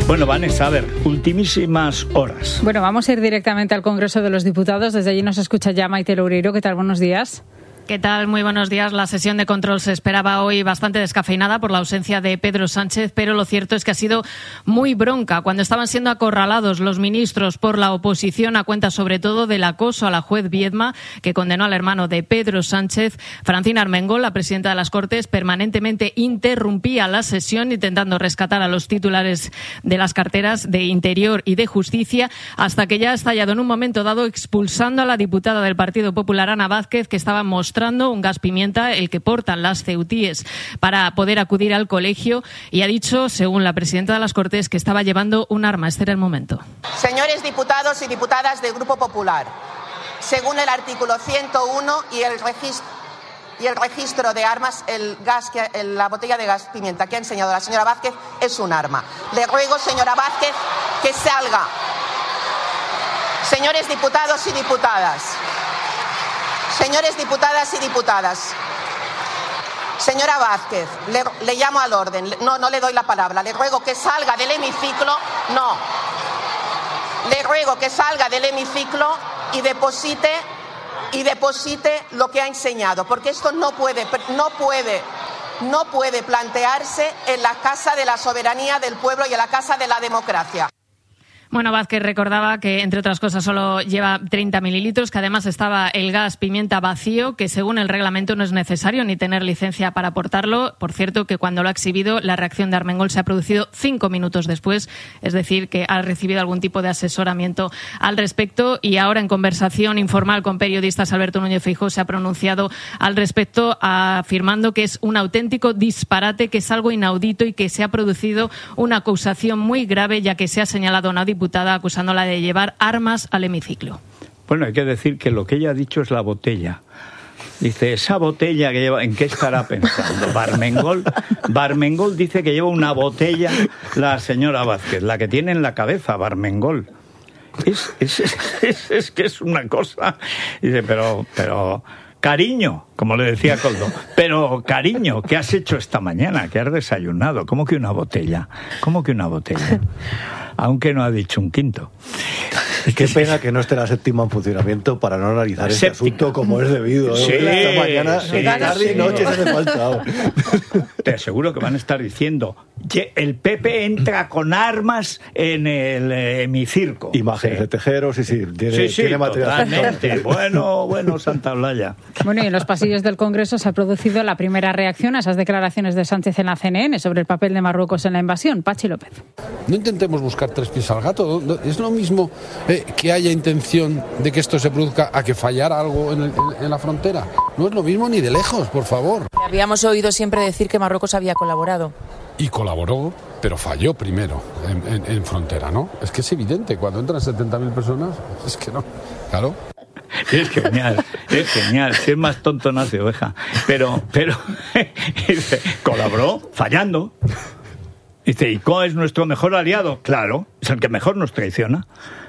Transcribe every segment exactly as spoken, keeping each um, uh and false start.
Bueno, Vanessa, a ver, ultimísimas horas. Bueno, vamos a ir directamente al Congreso de los Diputados. Desde allí nos escucha ya Maite Loureiro. ¿Qué tal? Buenos días. ¿Qué tal? Muy buenos días. La sesión de control se esperaba hoy bastante descafeinada por la ausencia de Pedro Sánchez, pero lo cierto es que ha sido muy bronca. Cuando estaban siendo acorralados los ministros por la oposición, a cuenta sobre todo del acoso a la juez Viedma, que condenó al hermano de Pedro Sánchez, Francina Armengol, la presidenta de las Cortes, permanentemente interrumpía la sesión intentando rescatar a los titulares de las carteras de Interior y de Justicia, hasta que ya ha estallado en un momento dado expulsando a la diputada del Partido Popular, Ana Vázquez, que estaba mostrando un gas pimienta, el que portan las ceutíes para poder acudir al colegio, y ha dicho, según la presidenta de las Cortes, que estaba llevando un arma. Este era el momento. Señores diputados y diputadas del Grupo Popular, según el artículo ciento uno y el registro y el registro de armas, el gas que, el, la botella de gas pimienta que ha enseñado la señora Vázquez es un arma. Le ruego, señora Vázquez, que salga. Señores diputados y diputadas. Señores diputadas y diputadas, señora Vázquez, le, le llamo al orden. No, no le doy la palabra. Le ruego que salga del hemiciclo. No. Le ruego que salga del hemiciclo y deposite y deposite lo que ha enseñado, porque esto no puede, no puede, no puede plantearse en la casa de la soberanía del pueblo y en la casa de la democracia. Bueno, Vázquez recordaba que, entre otras cosas, solo lleva treinta mililitros, que además estaba el gas pimienta vacío, que según el reglamento no es necesario ni tener licencia para portarlo. Por cierto, que cuando lo ha exhibido, la reacción de Armengol se ha producido cinco minutos después, es decir, que ha recibido algún tipo de asesoramiento al respecto. Y ahora, en conversación informal con periodistas, Alberto Núñez Feijóo se ha pronunciado al respecto, afirmando que es un auténtico disparate, que es algo inaudito y que se ha producido una acusación muy grave, ya que se ha señalado a una diputada acusándola de llevar armas al hemiciclo. Bueno, hay que decir que lo que ella ha dicho es la botella. Dice, esa botella que lleva, ¿en qué estará pensando? Barmengol, Barmengol dice que lleva una botella la señora Vázquez, la que tiene en la cabeza, Barmengol. Es, es, es, es, es que es una cosa. Dice, pero, pero, cariño, como le decía Coldo, pero cariño, ¿qué has hecho esta mañana? ¿Qué has desayunado? ¿Cómo que una botella? ¿Cómo que una botella? Aunque no ha dicho un quinto. Qué pena que no esté la séptima en funcionamiento para no analizar este asunto como es debido. Sí, esta mañana, sí, tarde y noche se hace falta. Te aseguro que van a estar diciendo, el P P entra con armas en el hemicirco. Imágenes sí. de tejeros, sí, sí, tiene, sí, sí, tiene material. Totalmente. Bueno, bueno, Santa Olaya. Bueno, y en los pasillos del Congreso se ha producido la primera reacción a esas declaraciones de Sánchez en la C N N sobre el papel de Marruecos en la invasión. Pachi López. No intentemos buscar tres pies al gato. Es lo mismo eh, que haya intención de que esto se produzca a que fallara algo en, el, en la frontera. No es lo mismo ni de lejos, por favor. Habíamos oído siempre decir que Marruecos había colaborado. Y colaboró, pero falló primero en, en, en frontera, ¿no? Es que es evidente, cuando entran setenta mil personas, es que no, claro. Es genial, es genial, si es más tonto nace oveja. Pero, pero, dice, colaboró fallando. Dice, ¿y cuál es nuestro mejor aliado? Claro, es el que mejor nos traiciona.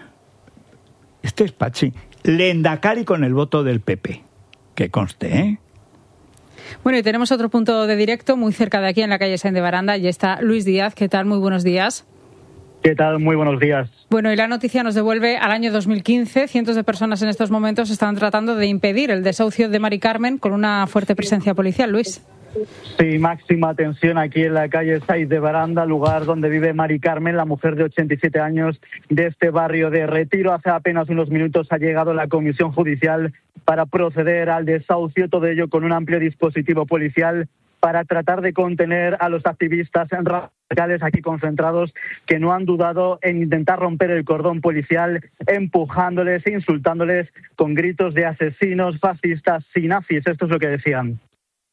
Este es Pachi. Lehendakari con el voto del P P. Que conste, ¿eh? Bueno, y tenemos otro punto de directo muy cerca de aquí, en la calle Sáenz de Baranda, y está Luis Díaz. ¿Qué tal? Muy buenos días. ¿Qué tal? Muy buenos días. Bueno, y la noticia nos devuelve al año dos mil quince. Cientos de personas en estos momentos están tratando de impedir el desahucio de Mari Carmen con una fuerte presencia policial. Luis. Sí, máxima tensión aquí en la calle Sáenz de Baranda, lugar donde vive Mari Carmen, la mujer de ochenta y siete años de este barrio de Retiro. Hace apenas unos minutos ha llegado la comisión judicial para proceder al desahucio, todo ello con un amplio dispositivo policial para tratar de contener a los activistas radicales aquí concentrados, que no han dudado en intentar romper el cordón policial, empujándoles, insultándoles con gritos de asesinos, fascistas y nazis. Esto es lo que decían.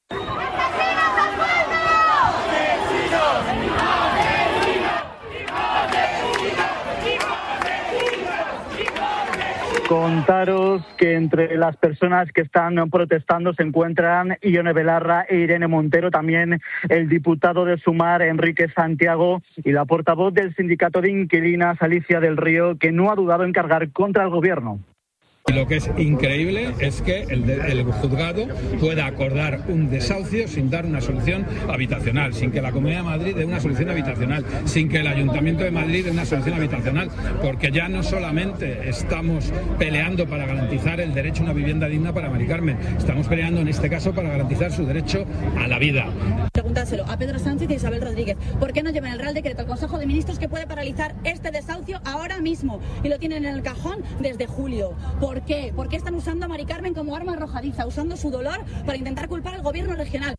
Contaros que entre las personas que están protestando se encuentran Ione Belarra e Irene Montero, también el diputado de Sumar, Enrique Santiago, y la portavoz del sindicato de inquilinas, Alicia del Río, que no ha dudado en cargar contra el gobierno. Y lo que es increíble es que el, de, el juzgado pueda acordar un desahucio sin dar una solución habitacional, sin que la Comunidad de Madrid dé una solución habitacional, sin que el Ayuntamiento de Madrid dé una solución habitacional, porque ya no solamente estamos peleando para garantizar el derecho a una vivienda digna para Mari Carmen, estamos peleando en este caso para garantizar su derecho a la vida. Preguntáselo a Pedro Sánchez y a Isabel Rodríguez, ¿por qué no llevan el Real Decreto al Consejo de Ministros que puede paralizar este desahucio ahora mismo? Y lo tienen en el cajón desde julio. ¿Por qué? ¿Por qué están usando a Mari Carmen como arma arrojadiza, usando su dolor para intentar culpar al gobierno regional?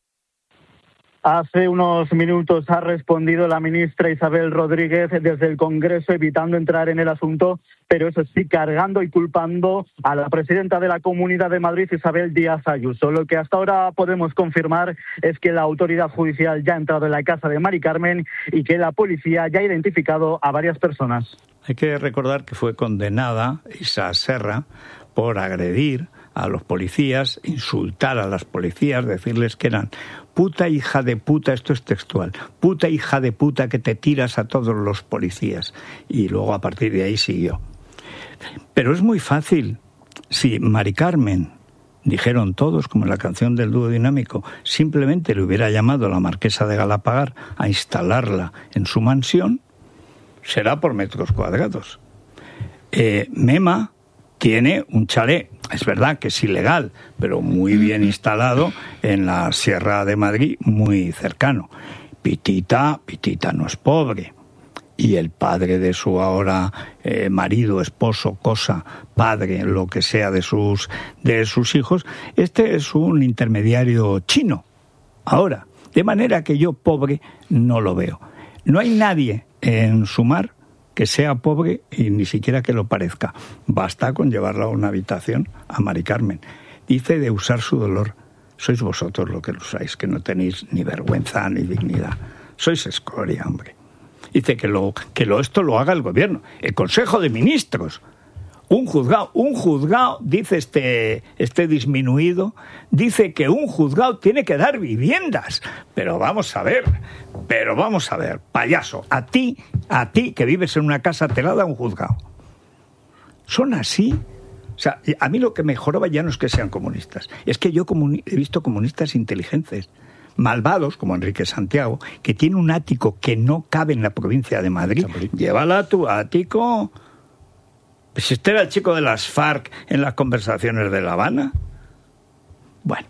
Hace unos minutos ha respondido la ministra Isabel Rodríguez desde el Congreso, evitando entrar en el asunto, pero eso sí, cargando y culpando a la presidenta de la Comunidad de Madrid, Isabel Díaz Ayuso. Lo que hasta ahora podemos confirmar es que la autoridad judicial ya ha entrado en la casa de Mari Carmen y que la policía ya ha identificado a varias personas. Hay que recordar que fue condenada Isa Serra por agredir a los policías, insultar a las policías, decirles que eran puta hija de puta, esto es textual, puta hija de puta que te tiras a todos los policías. Y luego a partir de ahí siguió. Pero es muy fácil. Si Mari Carmen, dijeron todos, como en la canción del dúo dinámico, simplemente le hubiera llamado a la marquesa de Galapagar a instalarla en su mansión, será por metros cuadrados. Eh, Mema tiene un chalet, es verdad que es ilegal, pero muy bien instalado en la Sierra de Madrid, muy cercano. Pitita, Pitita no es pobre. Y el padre de su ahora eh, marido, esposo, cosa, padre, lo que sea de sus, de sus hijos, este es un intermediario chino. Ahora, de manera que yo pobre no lo veo. No hay nadie en Sumar que sea pobre y ni siquiera que lo parezca. Basta con llevarla a una habitación a Mari Carmen. Dice de usar su dolor. Sois vosotros los que lo usáis, que no tenéis ni vergüenza ni dignidad. Sois escoria, hombre. Dice que, lo, que lo, esto lo haga el gobierno, el Consejo de Ministros. Un juzgado, un juzgado, dice este, este disminuido, dice que un juzgado tiene que dar viviendas. Pero vamos a ver, pero vamos a ver, payaso, a ti, a ti que vives en una casa te la da un juzgado. ¿Son así? O sea, a mí lo que me joroba ya no es que sean comunistas, es que yo comuni- he visto comunistas inteligentes, malvados, como Enrique Santiago, que tiene un ático que no cabe en la provincia de Madrid. Llévala a tu ático. Pues este era el chico de las FARC en las conversaciones de La Habana. Bueno,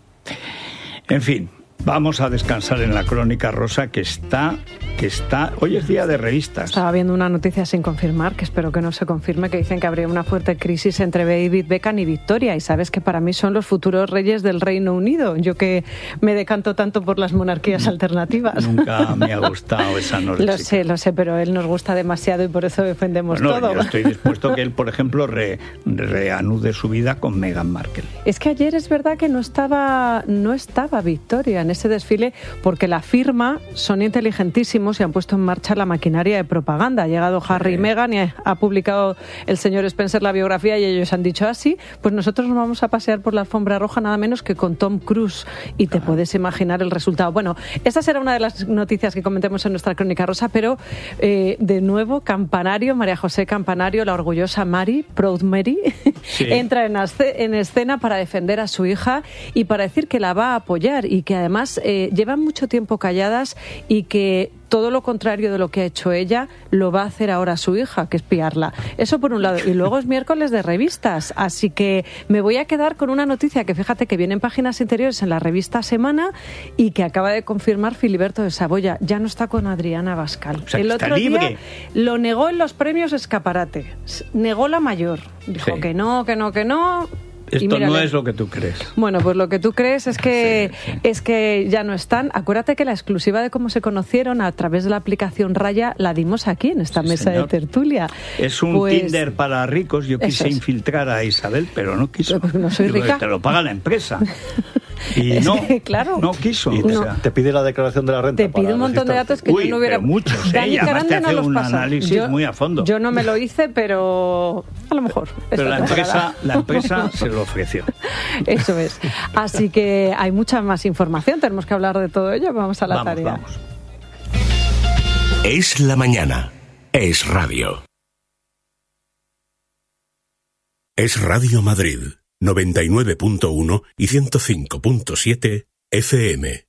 en fin, vamos a descansar en la crónica rosa que está, que está... Hoy es día de revistas. Estaba viendo una noticia sin confirmar, que espero que no se confirme, que dicen que habría una fuerte crisis entre David Beckham y Victoria. Y sabes que para mí son los futuros reyes del Reino Unido. Yo que me decanto tanto por las monarquías alternativas. Nunca me ha gustado esa noticia. Lo sé, lo sé, pero él nos gusta demasiado y por eso defendemos bueno, todo. Yo estoy dispuesto que él, por ejemplo, re, reanude su vida con Meghan Markle. Es que ayer es verdad que no estaba, no estaba Victoria en ese desfile, porque la firma son inteligentísimos y han puesto en marcha la maquinaria de propaganda. Ha llegado Harry sí. y Meghan y ha, ha publicado el señor Spencer la biografía y ellos han dicho así, ah, pues nosotros nos vamos a pasear por la alfombra roja nada menos que con Tom Cruise y te puedes imaginar el resultado. Bueno, esa será una de las noticias que comentemos en nuestra crónica rosa, pero eh, de nuevo Campanario, María José Campanario, la orgullosa Mari, Proud Mary, sí. entra en, en escena para defender a su hija y para decir que la va a apoyar y que además eh, llevan mucho tiempo calladas y que todo lo contrario de lo que ha hecho ella lo va a hacer ahora su hija, que es espiarla. Eso por un lado. Y luego es miércoles de revistas, así que me voy a quedar con una noticia que fíjate que viene en páginas interiores en la revista Semana y que acaba de confirmar Filiberto de Saboya. Ya no está con Adriana Bascal. O sea, el está otro libre. día lo negó en los premios Escaparate. Negó la mayor. Dijo sí. que no, que no, que no. Esto no es lo que tú crees. Bueno, pues lo que tú crees es que sí, sí. es que ya no están. Acuérdate que la exclusiva de cómo se conocieron a través de la aplicación Raya la dimos aquí en esta sí, mesa señor. de tertulia. Es un pues, Tinder para ricos. Yo quise es. infiltrar a Isabel, pero no quiso. Pues no soy Digo, rica. te lo paga la empresa. Y es no, que, claro. no quiso. Y te, o sea, te pide la declaración de la renta. Te pide un montón de datos que Uy, yo no hubiera. Pero muchos, Dani ¿eh? Además te hace no un pasa. análisis yo, muy a fondo. Yo no me lo hice, pero a lo mejor. Pero la empresa, la empresa se lo ofreció. Eso es. Así que hay mucha más información. Tenemos que hablar de todo ello. Vamos a la vamos, tarea. Vamos. Es la mañana. Es radio. Es Radio Madrid, noventa y nueve punto uno y ciento cinco punto siete F M.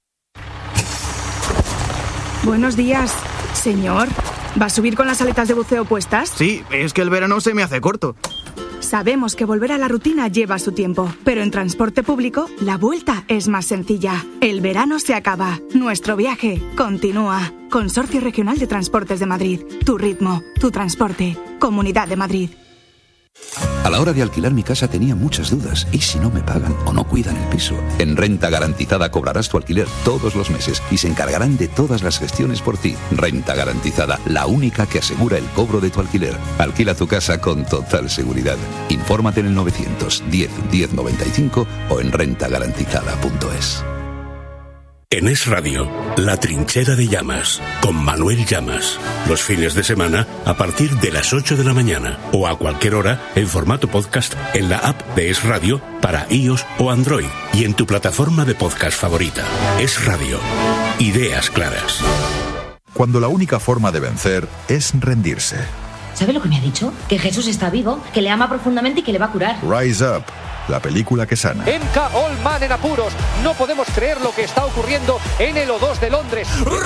Buenos días, señor. ¿Va a subir con las aletas de buceo puestas? Sí, es que el verano se me hace corto. Sabemos que volver a la rutina lleva su tiempo, pero en transporte público la vuelta es más sencilla. El verano se acaba, nuestro viaje continúa. Consorcio Regional de Transportes de Madrid. Tu ritmo, tu transporte. Comunidad de Madrid. A la hora de alquilar mi casa tenía muchas dudas. ¿Y si no me pagan o no cuidan el piso? En Renta Garantizada cobrarás tu alquiler todos los meses y se encargarán de todas las gestiones por ti. Renta Garantizada, la única que asegura el cobro de tu alquiler. Alquila tu casa con total seguridad. Infórmate en el novecientos diez diez noventa y cinco o en renta garantizada punto es. En Es Radio, La Trinchera de Llamas, con Manuel Llamas. Los fines de semana a partir de las ocho de la mañana o a cualquier hora en formato podcast en la app de Es Radio para iOS o Android y en tu plataforma de podcast favorita. Es Radio. Ideas claras. Cuando la única forma de vencer es rendirse. ¿Sabe lo que me ha dicho? Que Jesús está vivo, que le ama profundamente y que le va a curar. Rise Up, la película que sana. M K Allman en apuros. No podemos creer lo que está ocurriendo en el O dos de Londres.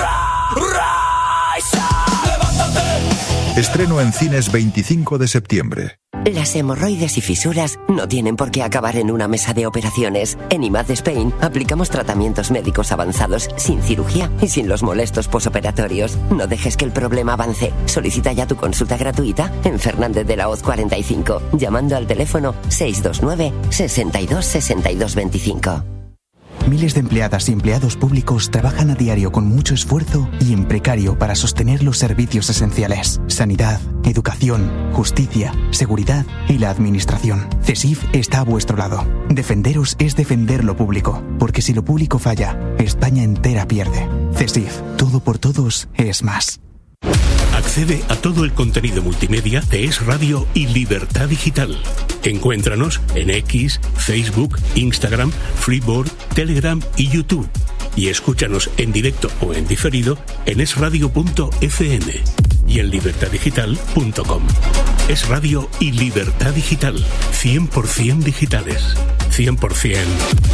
Rise Up. ¡Levántate! Estreno en cines veinticinco de septiembre. Las hemorroides y fisuras no tienen por qué acabar en una mesa de operaciones. En I M A D Spain aplicamos tratamientos médicos avanzados sin cirugía y sin los molestos posoperatorios. No dejes que el problema avance. Solicita ya tu consulta gratuita en Fernández de la Hoz cuarenta y cinco, llamando al teléfono seis dos nueve, sesenta y dos, sesenta y dos veinticinco. Miles de empleadas y empleados públicos trabajan a diario con mucho esfuerzo y en precario para sostener los servicios esenciales: sanidad, educación, justicia, seguridad y la administración. CESIF está a vuestro lado. Defenderos es defender lo público, porque si lo público falla, España entera pierde. CESIF, todo por todos es más. Accede a todo el contenido multimedia de Es Radio y Libertad Digital. Encuéntranos en X, Facebook, Instagram, Freeboard, Telegram y YouTube. Y escúchanos en directo o en diferido en es radio punto efe eme y en libertad digital punto com. Es Radio y Libertad Digital. cien por ciento digitales. cien por ciento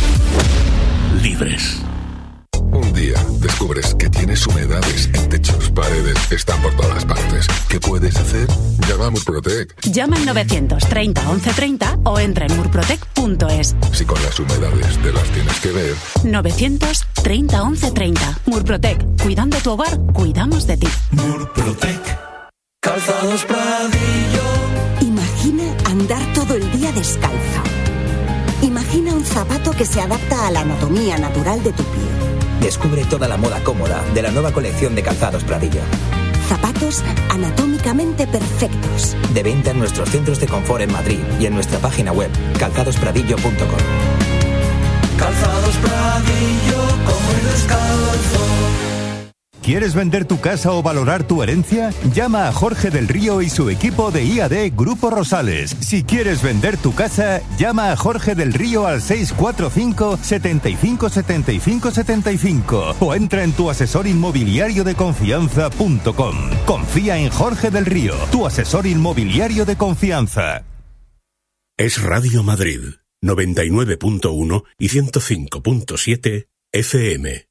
libres. Un día descubres que tienes humedades en techos, paredes, están por todas partes. ¿Qué puedes hacer? Llama a Murprotec. Llama al novecientos treinta once treinta o entra en murprotec punto es. Si con las humedades te las tienes que ver. novecientos treinta once treinta. Murprotec. Cuidando tu hogar, cuidamos de ti. Murprotec. Calzados Pradillo. Imagina andar todo el día descalzo. Imagina un zapato que se adapta a la anatomía natural de tu pie. Descubre toda la moda cómoda de la nueva colección de Calzados Pradillo. Zapatos anatómicamente perfectos. De venta en nuestros centros de confort en Madrid y en nuestra página web calzados pradillo punto com. Calzados Pradillo, como el descalzo. ¿Quieres vender tu casa o valorar tu herencia? Llama a Jorge del Río y su equipo de I A D Grupo Rosales. Si quieres vender tu casa, llama a Jorge del Río al seis cuatro cinco, setenta y cinco, setenta y cinco, setenta y cinco o entra en tu asesor inmobiliario de confianza punto com. Confía en Jorge del Río, tu asesor inmobiliario de confianza. Es Radio Madrid, noventa y nueve punto uno y ciento cinco punto siete F M.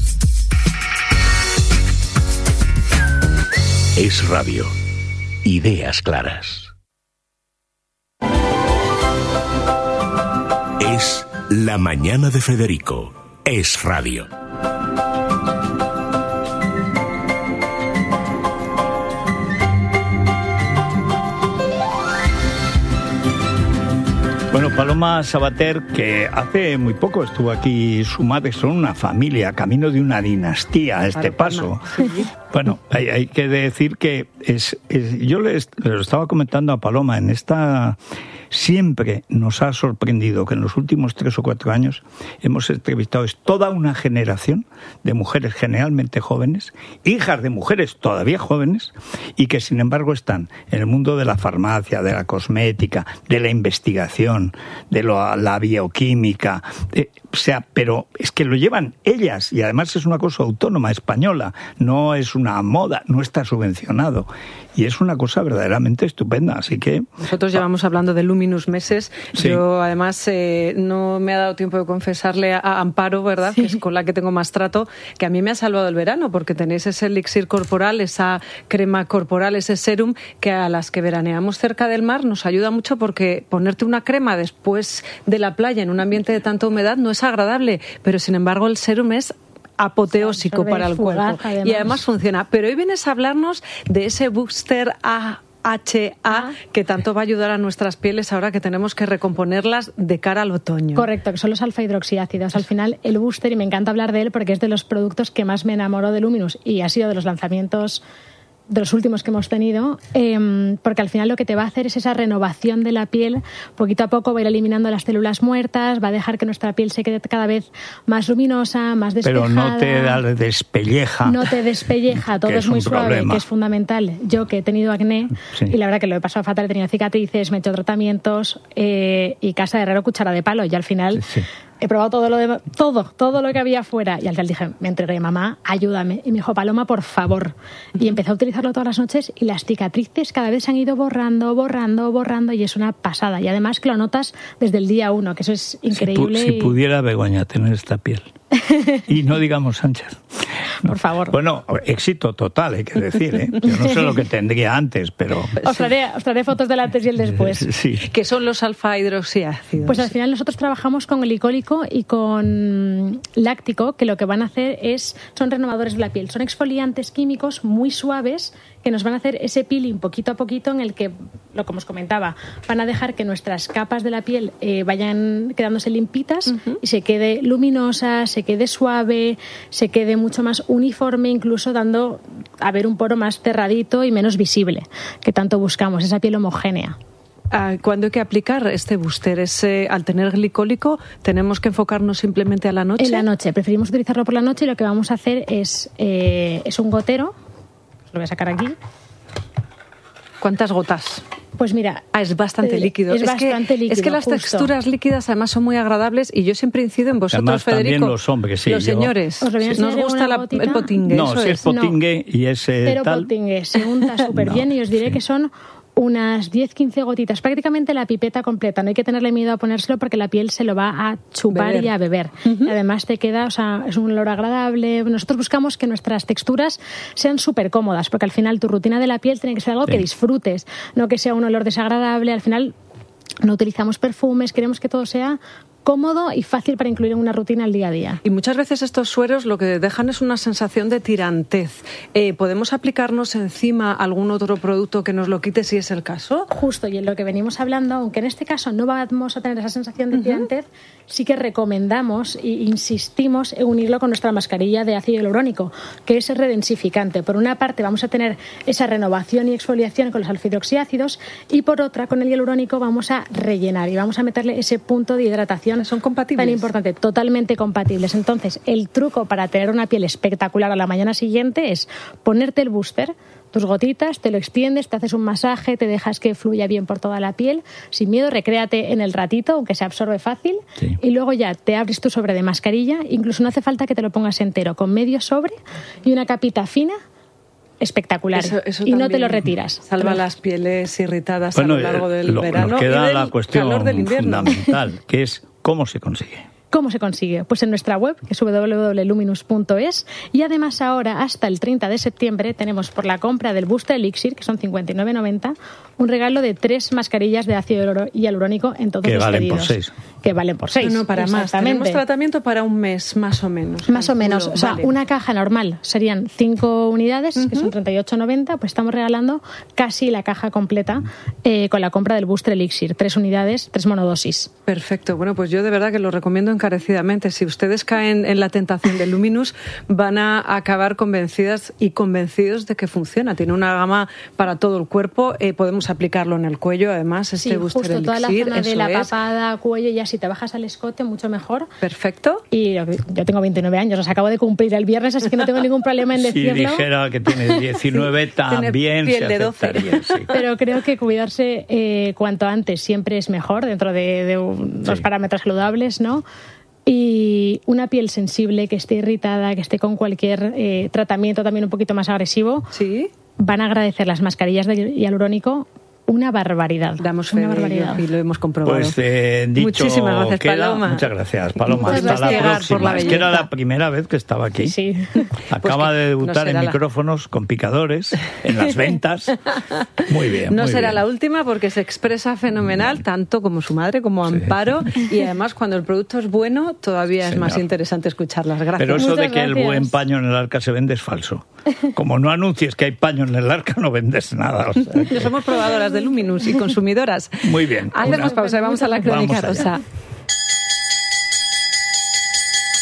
Es Radio. Ideas claras. Es La Mañana de Federico. Es Radio. Bueno, Paloma Sabater, que hace muy poco estuvo aquí, su madre, son una familia, camino de una dinastía a este paso. Bueno, hay, hay que decir que es, es yo le lo estaba comentando a Paloma en esta... Siempre nos ha sorprendido que en los últimos tres o cuatro años hemos entrevistado es toda una generación de mujeres generalmente jóvenes, hijas de mujeres todavía jóvenes, y que sin embargo están en el mundo de la farmacia, de la cosmética, de la investigación, de lo, la bioquímica, de, o sea, pero es que lo llevan ellas, y además es una cosa autónoma, española, no es una moda, no está subvencionado. Y es una cosa verdaderamente estupenda, así que... Nosotros llevamos hablando de Luminous meses. Sí. Yo, además, eh, no me ha dado tiempo de confesarle a, a Amparo, ¿verdad?, sí, que es con la que tengo más trato, que a mí me ha salvado el verano, porque tenéis ese elixir corporal, esa crema corporal, ese serum, que a las que veraneamos cerca del mar nos ayuda mucho, porque ponerte una crema después de la playa en un ambiente de tanta humedad no es agradable, pero sin embargo el serum es apoteósico para el cuerpo, además. Y además funciona. Pero hoy vienes a hablarnos de ese booster A H A que tanto va a ayudar a nuestras pieles ahora que tenemos que recomponerlas de cara al otoño. Correcto, que son los alfa hidroxiácidos. Al final el booster, y me encanta hablar de él porque es de los productos que más me enamoró de Luminous y ha sido de los lanzamientos de los últimos que hemos tenido, eh, porque al final lo que te va a hacer es esa renovación de la piel. Poquito a poco va a ir eliminando las células muertas, va a dejar que nuestra piel se quede cada vez más luminosa, más despejada. Pero no te da despelleja. No te despelleja, todo es, es muy suave, problema. Que es fundamental. Yo que he tenido acné, sí, y la verdad que lo he pasado fatal, he tenido cicatrices, me he hecho tratamientos eh, y casa de herrero cuchara de palo, y al final... Sí, sí. He probado todo lo de, todo, todo lo que había fuera. Y al final dije, me entregué, mamá, ayúdame. Y me dijo, Paloma, por favor. Y empecé a utilizarlo todas las noches y las cicatrices cada vez se han ido borrando, borrando, borrando, y es una pasada. Y además que lo notas desde el día uno, que eso es increíble. Si, pu- si pudiera Begoña tener esta piel. Y no digamos Sánchez. No. Por favor. Bueno, éxito total, hay que decir, ¿eh? Yo no sé lo que tendría antes, pero... Os traeré, os traeré fotos del antes y el después. Sí. ¿Qué son los alfa hidroxiácidos? Pues al final nosotros trabajamos con glicólico y con láctico, que lo que van a hacer es... Son renovadores de la piel. Son exfoliantes químicos muy suaves que nos van a hacer ese peeling poquito a poquito, en el que, lo como os comentaba, van a dejar que nuestras capas de la piel eh, vayan quedándose limpitas, uh-huh, y se quede luminosa, se quede suave, se quede mucho más uniforme, incluso dando a ver un poro más cerradito y menos visible, que tanto buscamos, esa piel homogénea. ¿Cuándo hay que aplicar este booster? ¿Ese, al tener glicólico, tenemos que enfocarnos simplemente a la noche? En la noche, preferimos utilizarlo por la noche, y lo que vamos a hacer es, eh, es un gotero. Lo voy a sacar aquí. ¿Cuántas gotas? Pues mira... Ah, es bastante eh, líquido. Es, es bastante que, líquido, Es que las justo. texturas líquidas además son muy agradables, y yo siempre incido en vosotros, además, Federico. También los hombres, sí. Los yo... señores. Nos gusta la, el potingue. No, eso si es, es potingue no. y es eh, Pero tal... potingue, se unta súper no, bien, y os diré sí. que son unas diez a quince gotitas, prácticamente la pipeta completa. No hay que tenerle miedo a ponérselo porque la piel se lo va a chupar beber. y a beber. Uh-huh. Y además te queda, o sea, es un olor agradable. Nosotros buscamos que nuestras texturas sean súper cómodas, porque al final tu rutina de la piel tiene que ser algo sí. que disfrutes, no que sea un olor desagradable. Al final no utilizamos perfumes, queremos que todo sea cómodo y fácil para incluir en una rutina al día a día. Y muchas veces estos sueros lo que dejan es una sensación de tirantez. Eh, ¿Podemos aplicarnos encima algún otro producto que nos lo quite si es el caso? Justo, y en lo que venimos hablando, aunque en este caso no vamos a tener esa sensación de tirantez, uh-huh, sí que recomendamos e insistimos en unirlo con nuestra mascarilla de ácido hialurónico, que es redensificante. Por una parte vamos a tener esa renovación y exfoliación con los alfa hidroxiácidos, y por otra con el hialurónico vamos a rellenar y vamos a meterle ese punto de hidratación. ¿Son compatibles? Tan importante, totalmente compatibles. Entonces, el truco para tener una piel espectacular a la mañana siguiente es ponerte el booster, tus gotitas, te lo extiendes, te haces un masaje, te dejas que fluya bien por toda la piel, sin miedo, recréate en el ratito, aunque se absorbe fácil, sí. y luego ya te abres tu sobre de mascarilla, incluso no hace falta que te lo pongas entero, con medio sobre y una capita fina, espectacular, eso, eso y no te lo retiras. Salva las pieles irritadas bueno, a lo largo del lo, verano nos queda y del la cuestión calor del invierno. Fundamental, que es cómo se consigue. ¿Cómo se consigue? Pues en nuestra web, que es doble u doble u doble punto luminous punto es, y además ahora, hasta el treinta de septiembre, tenemos por la compra del Booster Elixir, que son cincuenta y nueve noventa, un regalo de tres mascarillas de ácido hialurónico en todos que los valen pedidos. Por seis. Que valen por seis. No, no, para más. Tenemos tratamiento para un mes, más o menos. Más o menos. O sea, vale. Una caja normal serían cinco unidades, uh-huh, que son treinta y ocho noventa, pues estamos regalando casi la caja completa eh, con la compra del Booster Elixir. Tres unidades, tres monodosis. Perfecto. Bueno, pues yo de verdad que lo recomiendo encarecidamente. Si ustedes caen en la tentación del Luminous, van a acabar convencidas y convencidos de que funciona. Tiene una gama para todo el cuerpo. Eh, podemos aplicarlo en el cuello, además, este sí, Booster justo Elixir. Toda la zona de la es. papada, cuello, y así te bajas al escote, mucho mejor. Perfecto. Y yo tengo veintinueve años, los acabo de cumplir el viernes, así que no tengo ningún problema en decirlo. Si dijera que tiene diecinueve, sí, también se aceptaría. Sí. Pero creo que cuidarse eh, cuanto antes siempre es mejor, dentro de, de unos sí. parámetros saludables, ¿no? Y una piel sensible, que esté irritada, que esté con cualquier eh, tratamiento también un poquito más agresivo, ¿sí? Van a agradecer las mascarillas de hialurónico una barbaridad. Damos una fe barbaridad. Y lo hemos comprobado. Pues eh, dicho Muchísimas gracias, queda, Paloma. Muchas gracias, Paloma. Muchas Hasta gracias la por próxima. la Es que era la primera vez que estaba aquí. Sí. Acaba Pues que de debutar no en será la- micrófonos con picadores, en las ventas. Muy bien. No muy será bien. la última porque se expresa fenomenal, tanto como su madre, como Amparo. Y además, cuando el producto es bueno, todavía es Señor. más interesante escucharlas. Gracias. Pero eso Muchas de que el gracias. buen paño en el arca se vende es falso. Como no anuncies que hay paño en el arca, no vendes nada. O sea que- Somos probadoras de Luminous y consumidoras. Muy bien. Hacemos Una- pausa y vamos a la crónica Vamos allá. rosa.